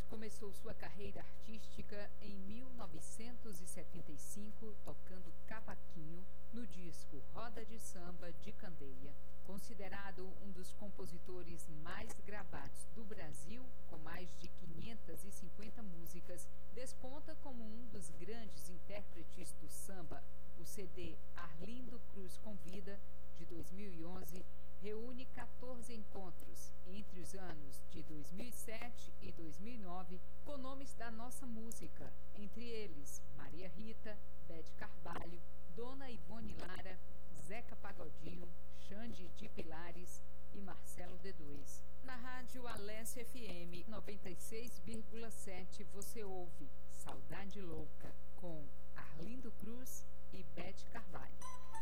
Começou sua carreira artística em 1975, tocando cavaquinho no disco Roda de Samba de Candeia. Considerado um dos compositores mais gravados do Brasil, com mais de 550 músicas, desponta como um dos grandes intérpretes do samba. O CD Arlindo Cruz Convida, de 2011, reúne 14 encontros entre os anos de 2007 e 2009 com nomes da nossa música, entre eles Maria Rita, Beth Carvalho, Dona Ivone Lara, Zeca Pagodinho, Xande de Pilares e Marcelo D2. Na rádio Alesse FM 96,7 você ouve Saudade Louca com Arlindo Cruz e Beth Carvalho.